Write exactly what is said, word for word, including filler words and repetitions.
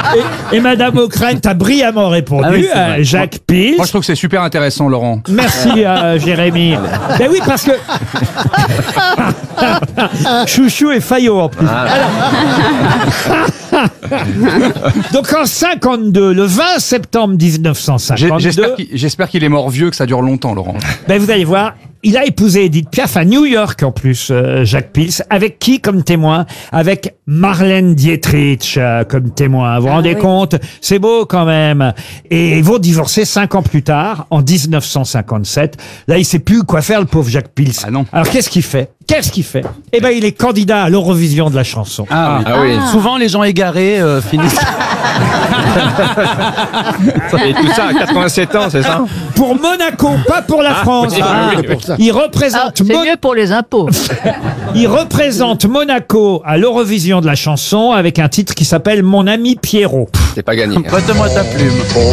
Et, et Madame Ockrent a brillamment répondu Ah oui, c'est à vrai. Jacques Pils. Moi, je trouve que c'est super intéressant, Laurent. Merci euh, Jérémy. Ben oui, parce que Chouchou et Fayot en plus. Alors- Donc en cinquante-deux, le vingt septembre mille neuf cent J'ai- cinquante-deux, J'espère qu'il j'espère qu'il est mort vieux, que ça dure longtemps, Laurent. ben vous allez voir, il a épousé Edith Piaf à New York en plus, euh, Jacques Pils. Avec qui comme témoin? Avec Marlène Dietrich euh, comme témoin. Vous vous rendez oui. compte? C'est beau quand même. Et ils vont divorcer cinq ans plus tard, en dix-neuf cent cinquante-sept. Là, il sait plus quoi faire, le pauvre Jacques Pils. Ah non. Alors qu'est-ce qu'il fait? Qu'est-ce qu'il fait? Eh ben, il est candidat à l'Eurovision de la chanson. Ah, oui. Ah oui. Souvent, les gens égarés euh, finissent. Et tout ça à quatre-vingt-sept ans, c'est ça? Pour Monaco, pas pour la France. oui, Ah, oui, oui. Il Ah, représente c'est Mon- mieux pour les impôts. il représente Monaco à l'Eurovision de la chanson avec un titre qui s'appelle Mon ami Pierrot. C'est pas gagné. Prête-moi ta plume.